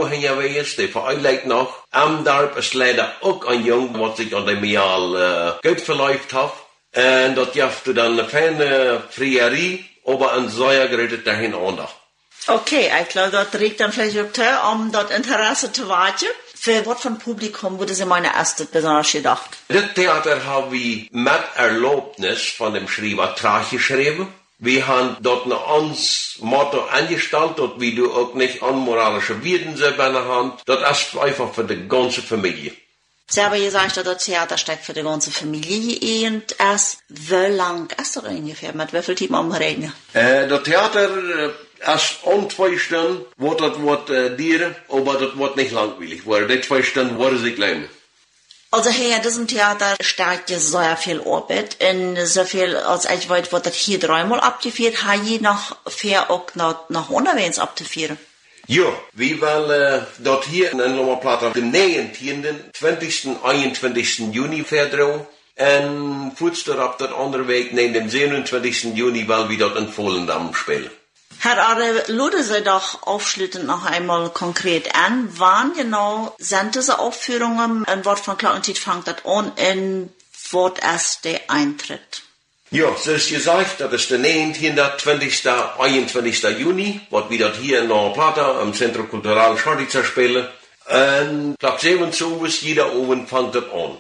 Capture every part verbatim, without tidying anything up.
Frau hingeweest, die vereiligt noch. Am Dorp ist leider auch ein Jung, was sich an dem Jahr äh, gut verläuft hat. Und dort jafte dann eine feine Frierie, aber ein sehr geredet dahin auch. Okay, ich glaube, dort regt dann vielleicht auch der, um dort Interesse zu warten. Für was von Publikum wurde sie meine erste besonders gedacht? Das Theater habe ich mit Erlaubnis von dem Schreiber Trach geschrieben. Wir haben dort ein ans Motto angestellt, dort wie du auch nicht unmoralische Wirten selber in der Hand. Das ist einfach für die ganze Familie. Sie haben gesagt, dass das Theater steckt für die ganze Familie und erst wie lang ist das ungefähr? Mit wie viel Team umreden? Äh, das Theater äh, ist um zwei Stunden, wird das wird äh, dienen, aber das wird nicht langweilig, weil die zwei Stunden werden sie klein. Also hier in diesem Theater steckt ja sehr viel Arbeit und so viel, als ich weiß, wird das hier dreimal abgeführt, habe ich noch vier auch noch, noch unterwegs abzuführen. Ja, wir wollen äh, dort hier in Lommerplatte den neunzehnten, zwanzigsten, einundzwanzigsten Juni verdrehen. Und kurz darauf dort andere Weg, neben dem siebenundzwanzigsten Juni, weil wir dort in Volendam spielen. Herr Arre, luden Sie doch aufschließend noch einmal konkret an. Wann genau sind diese Aufführungen? Ein Wort von Glockenzeit fängt das an und was ist der Eintritt? Ja, so ist gesagt, das ist der neunzehnten, zwanzigsten, einundzwanzigsten Juni, was wir dort hier in La Plata am Centro Cultural Scharditzer spielen. Und Tag sieben zu ist jeder oben fängt das an.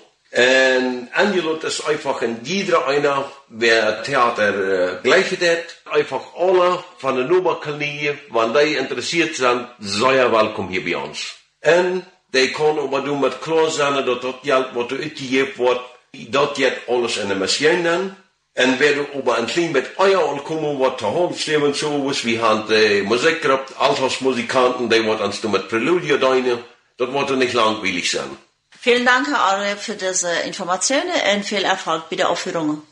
Und angelot ist einfach in jeder einer, wer Theater äh, gleiche hat, einfach alle von der Oberknie, wenn die interessiert sind, sehr willkommen hier bei uns. Und die können aber du mit klar sein, dass das Geld, was du ausgegeben wird, das jetzt alles in der Maschine. Und wer du aber ein klein mit Eier kommen, was zu Hause stehen so ist, wir haben die Musik gehabt, Althausmusikanten, die wird uns mit Präludio deine, das wird nicht langweilig sein. Vielen Dank, Herr Arre, für diese Informationen und viel Erfolg bei der Aufführung.